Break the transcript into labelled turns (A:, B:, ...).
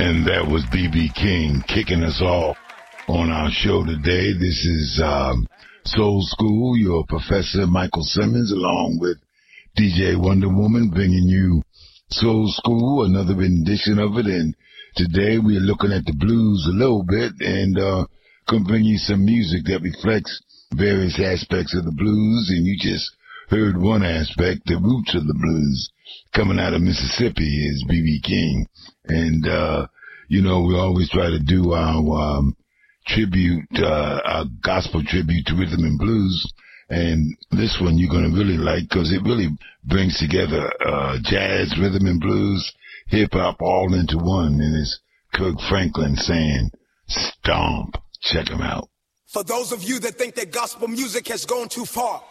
A: And that was B.B. King kicking us off on our show today. This is Soul School, your Professor Michael Simmons, along with DJ Wonder Woman, bringing you Soul School, another rendition of it. And today we're looking at the blues a little bit and going to bring you some music that reflects various aspects of the blues. And you just heard one aspect, the roots of the blues. Coming out of Mississippi is B.B. King. And, we always try to do our tribute, our gospel tribute to rhythm and blues. And this one you're going to really like because it really brings together jazz, rhythm and blues, hip-hop all into one. And it's Kirk Franklin saying, stomp. Check him out.
B: For those of you that think that gospel music has gone too far,